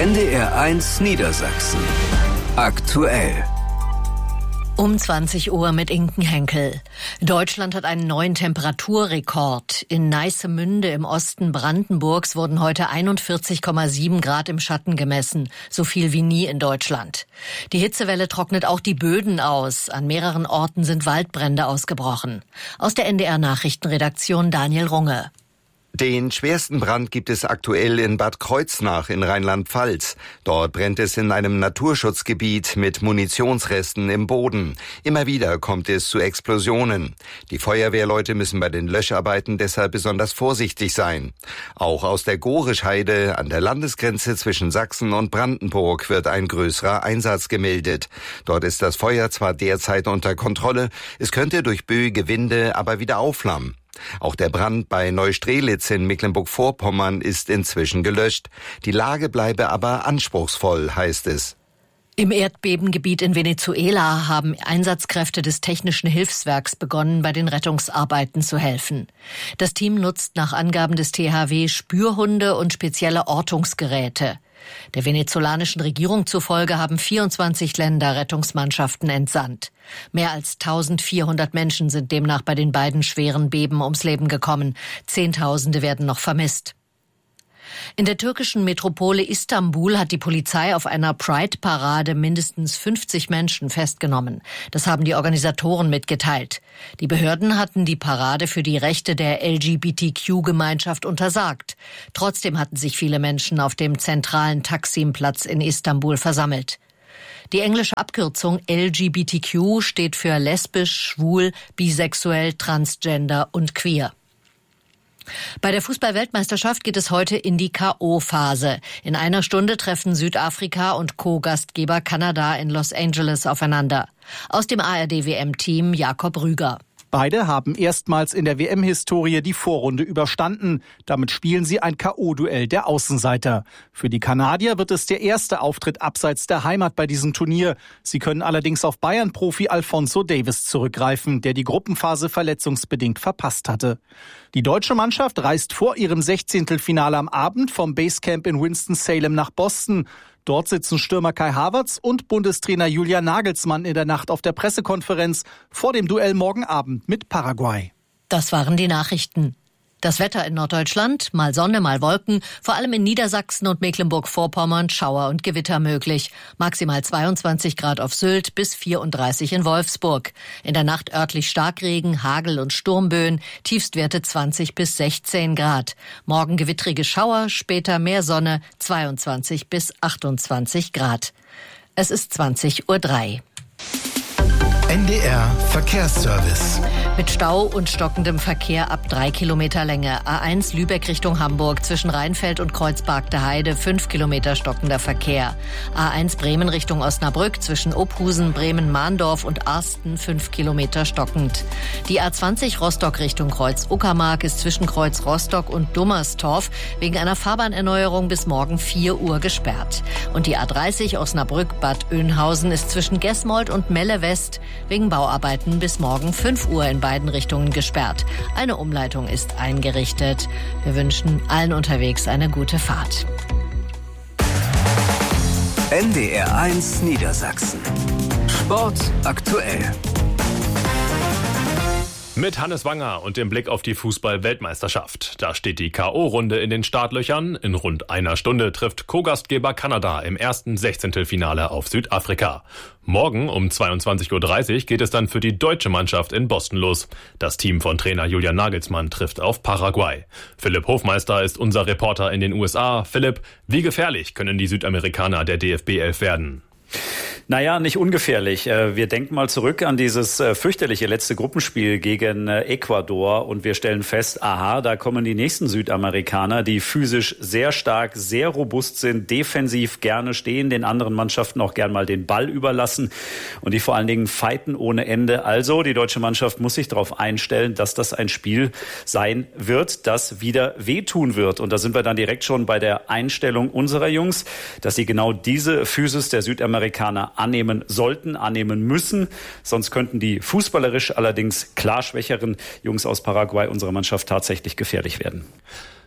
NDR1 Niedersachsen. Aktuell. Um 20 Uhr mit Inken Henkel. Deutschland hat einen neuen Temperaturrekord. In Neissemünde im Osten Brandenburgs wurden heute 41,7 Grad im Schatten gemessen. So viel wie nie in Deutschland. Die Hitzewelle trocknet auch die Böden aus. An mehreren Orten sind Waldbrände ausgebrochen. Aus der NDR-Nachrichtenredaktion Daniel Runge. Den schwersten Brand gibt es aktuell in Bad Kreuznach in Rheinland-Pfalz. Dort brennt es in einem Naturschutzgebiet mit Munitionsresten im Boden. Immer wieder kommt es zu Explosionen. Die Feuerwehrleute müssen bei den Löscharbeiten deshalb besonders vorsichtig sein. Auch aus der Gorischheide an der Landesgrenze zwischen Sachsen und Brandenburg wird ein größerer Einsatz gemeldet. Dort ist das Feuer zwar derzeit unter Kontrolle, es könnte durch böige Winde aber wieder aufflammen. Auch der Brand bei Neustrelitz in Mecklenburg-Vorpommern ist inzwischen gelöscht. Die Lage bleibe aber anspruchsvoll, heißt es. Im Erdbebengebiet in Venezuela haben Einsatzkräfte des Technischen Hilfswerks begonnen, bei den Rettungsarbeiten zu helfen. Das Team nutzt nach Angaben des THW Spürhunde und spezielle Ortungsgeräte. Der venezolanischen Regierung zufolge haben 24 Länder Rettungsmannschaften entsandt. Mehr als 1400 Menschen sind demnach bei den beiden schweren Beben ums Leben gekommen. Zehntausende werden noch vermisst. In der türkischen Metropole Istanbul hat die Polizei auf einer Pride-Parade mindestens 50 Menschen festgenommen. Das haben die Organisatoren mitgeteilt. Die Behörden hatten die Parade für die Rechte der LGBTQ-Gemeinschaft untersagt. Trotzdem hatten sich viele Menschen auf dem zentralen Taksim-Platz in Istanbul versammelt. Die englische Abkürzung LGBTQ steht für lesbisch, schwul, bisexuell, transgender und queer. Bei der Fußball-Weltmeisterschaft geht es heute in die K.O.-Phase. In einer Stunde treffen Südafrika und Co-Gastgeber Kanada in Los Angeles aufeinander. Aus dem ARD-WM-Team Jakob Rüger. Beide haben erstmals in der WM-Historie die Vorrunde überstanden. Damit spielen sie ein K.O.-Duell der Außenseiter. Für die Kanadier wird es der erste Auftritt abseits der Heimat bei diesem Turnier. Sie können allerdings auf Bayern-Profi Alphonso Davies zurückgreifen, der die Gruppenphase verletzungsbedingt verpasst hatte. Die deutsche Mannschaft reist vor ihrem 16. Finale am Abend vom Basecamp in Winston-Salem nach Boston. Dort sitzen Stürmer Kai Havertz und Bundestrainer Julian Nagelsmann in der Nacht auf der Pressekonferenz vor dem Duell morgen Abend mit Paraguay. Das waren die Nachrichten. Das Wetter in Norddeutschland, mal Sonne, mal Wolken, vor allem in Niedersachsen und Mecklenburg-Vorpommern Schauer und Gewitter möglich. Maximal 22 Grad auf Sylt bis 34 in Wolfsburg. In der Nacht örtlich Starkregen, Hagel und Sturmböen, Tiefstwerte 20 bis 16 Grad. Morgen gewittrige Schauer, später mehr Sonne, 22 bis 28 Grad. Es ist 20:03 Uhr. NDR Verkehrsservice. Mit Stau und stockendem Verkehr ab 3 Kilometer Länge. A1 Lübeck Richtung Hamburg zwischen Rheinfeld und Kreuzberg der Heide 5 Kilometer stockender Verkehr. A1 Bremen Richtung Osnabrück zwischen Ophusen, Bremen-Mahndorf und Arsten 5 Kilometer stockend. Die A20 Rostock Richtung Kreuz Uckermark ist zwischen Kreuz Rostock und Dummerstorf wegen einer Fahrbahnerneuerung bis morgen 4 Uhr gesperrt. Und die A30 Osnabrück-Bad Oeynhausen ist zwischen Gesmold und Melle West wegen Bauarbeiten bis morgen 5 Uhr in beiden Richtungen gesperrt. Eine Umleitung ist eingerichtet. Wir wünschen allen unterwegs eine gute Fahrt. NDR1 Niedersachsen. Sport aktuell. Mit Hannes Wanger und dem Blick auf die Fußball-Weltmeisterschaft. Da steht die K.O.-Runde in den Startlöchern. In rund einer Stunde trifft Co-Gastgeber Kanada im ersten 16. Finale auf Südafrika. Morgen um 22:30 Uhr geht es dann für die deutsche Mannschaft in Boston los. Das Team von Trainer Julian Nagelsmann trifft auf Paraguay. Philipp Hofmeister ist unser Reporter in den USA. Philipp, wie gefährlich können die Südamerikaner der DFB 11 werden? Naja, nicht ungefährlich. Wir denken mal zurück an dieses fürchterliche letzte Gruppenspiel gegen Ecuador und wir stellen fest, aha, da kommen die nächsten Südamerikaner, die physisch sehr stark, sehr robust sind, defensiv gerne stehen, den anderen Mannschaften auch gern mal den Ball überlassen und die vor allen Dingen fighten ohne Ende. Also die deutsche Mannschaft muss sich darauf einstellen, dass das ein Spiel sein wird, das wieder wehtun wird. Und da sind wir dann direkt schon bei der Einstellung unserer Jungs, dass sie genau diese Physis der Südamerikaner annehmen sollten, annehmen müssen. Sonst könnten die fußballerisch allerdings klar schwächeren Jungs aus Paraguay unserer Mannschaft tatsächlich gefährlich werden.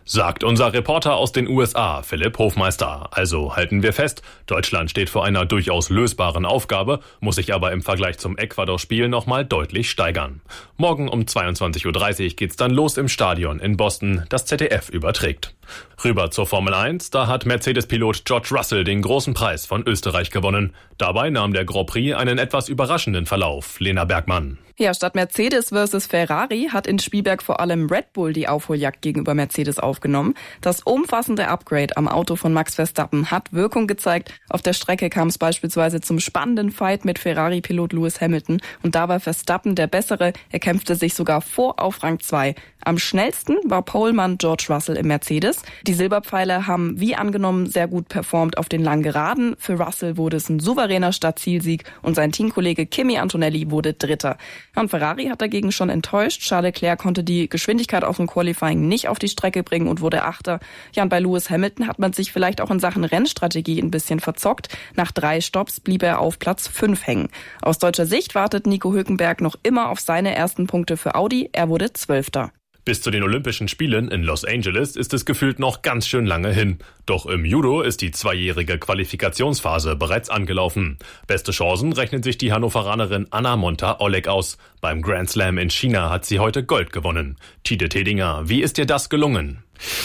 Sagt unser Reporter aus den USA, Philipp Hofmeister. Also halten wir fest, Deutschland steht vor einer durchaus lösbaren Aufgabe, muss sich aber im Vergleich zum Ecuador-Spiel nochmal deutlich steigern. Morgen um 22.30 Uhr geht's dann los im Stadion in Boston, das ZDF überträgt. Rüber zur Formel 1, da hat Mercedes-Pilot George Russell den großen Preis von Österreich gewonnen. Dabei nahm der Grand Prix einen etwas überraschenden Verlauf. Lena Bergmann. Ja, statt Mercedes versus Ferrari hat in Spielberg vor allem Red Bull die Aufholjagd gegenüber Mercedes aufgenommen. Das umfassende Upgrade am Auto von Max Verstappen hat Wirkung gezeigt. Auf der Strecke kam es beispielsweise zum spannenden Fight mit Ferrari-Pilot Lewis Hamilton. Und da war Verstappen der Bessere. Er kämpfte sich sogar vor auf Rang 2. Am schnellsten war Polemann George Russell im Mercedes. Die Silberpfeile haben wie angenommen sehr gut performt auf den langen Geraden. Für Russell wurde es ein souveräner Startzielsieg und sein Teamkollege Kimi Antonelli wurde Dritter. Und Ferrari hat dagegen schon enttäuscht. Charles Leclerc konnte die Geschwindigkeit aus dem Qualifying nicht auf die Strecke bringen und wurde Achter. Ja, und bei Lewis Hamilton hat man sich vielleicht auch in Sachen Rennstrategie ein bisschen verzockt. Nach 3 Stopps blieb er auf Platz 5 hängen. Aus deutscher Sicht wartet Nico Hülkenberg noch immer auf seine ersten Punkte für Audi. Er wurde 12. Bis zu den Olympischen Spielen in Los Angeles ist es gefühlt noch ganz schön lange hin. Doch im Judo ist die 2-jährige Qualifikationsphase bereits angelaufen. Beste Chancen rechnet sich die Hannoveranerin Anna Monta-Oleg aus. Beim Grand Slam in China hat sie heute Gold gewonnen. Tide Tedinger, wie ist dir das gelungen?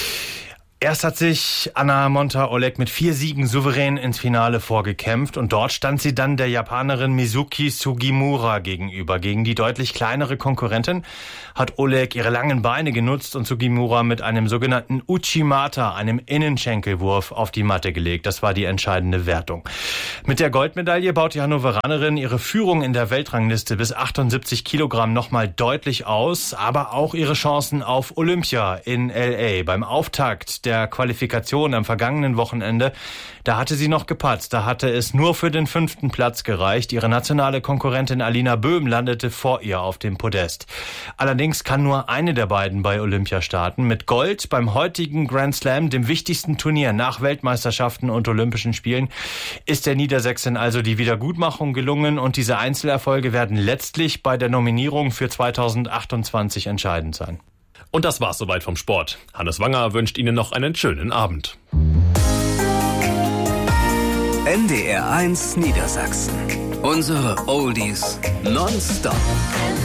Erst hat sich Anna Monta-Oleg mit 4 Siegen souverän ins Finale vorgekämpft und dort stand sie dann der Japanerin Mizuki Sugimura gegenüber. Gegen die deutlich kleinere Konkurrentin hat Oleg ihre langen Beine genutzt und Sugimura mit einem sogenannten Uchimata, einem Innenschenkelwurf, auf die Matte gelegt. Das war die entscheidende Wertung. Mit der Goldmedaille baut die Hannoveranerin ihre Führung in der Weltrangliste bis 78 Kilogramm nochmal deutlich aus, aber auch ihre Chancen auf Olympia in L.A. Beim Auftakt der Qualifikation am vergangenen Wochenende, da hatte sie noch gepatzt. Da hatte es nur für den 5. Platz gereicht. Ihre nationale Konkurrentin Alina Böhm landete vor ihr auf dem Podest. Allerdings kann nur eine der beiden bei Olympia starten. Mit Gold beim heutigen Grand Slam, dem wichtigsten Turnier nach Weltmeisterschaften und Olympischen Spielen, ist der Niedersächsin also die Wiedergutmachung gelungen und diese Einzelerfolge werden letztlich bei der Nominierung für 2028 entscheidend sein. Und das war's soweit vom Sport. Hannes Wanger wünscht Ihnen noch einen schönen Abend. NDR 1 Niedersachsen. Unsere Oldies nonstop.